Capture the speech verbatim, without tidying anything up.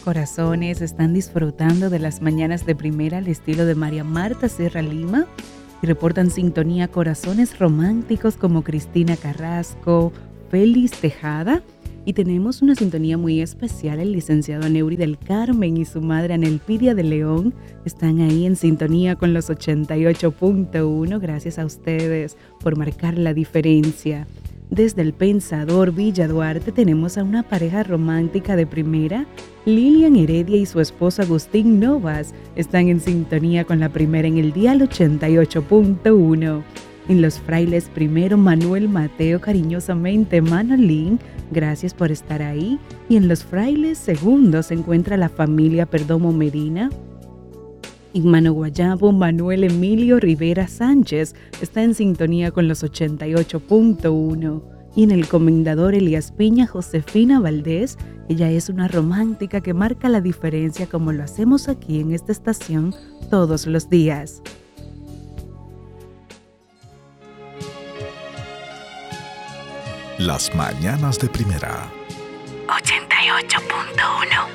corazones están disfrutando de las mañanas de primera al estilo de María Marta Serra Lima y reportan sintonía corazones románticos como Cristina Carrasco, Félix Tejada. Y tenemos una sintonía muy especial, el licenciado Neuri del Carmen y su madre Anelpidia de León están ahí en sintonía con los ochenta y ocho punto uno. Gracias a ustedes por marcar la diferencia. Desde El Pensador, Villa Duarte, tenemos a una pareja romántica de primera. Lilian Heredia y su esposo Agustín Novas están en sintonía con la primera en el dial ochenta y ocho punto uno. En Los Frailes primero, Manuel Mateo, cariñosamente Manolín, gracias por estar ahí. Y en Los Frailes segundo se encuentra la familia Perdomo Medina. En Mano Guayabo, Manuel Emilio Rivera Sánchez está en sintonía con los ochenta y ocho punto uno. Y en el Comendador Elías Piña, Josefina Valdés, ella es una romántica que marca la diferencia como lo hacemos aquí en esta estación todos los días. Las mañanas de primera. ochenta y ocho punto uno.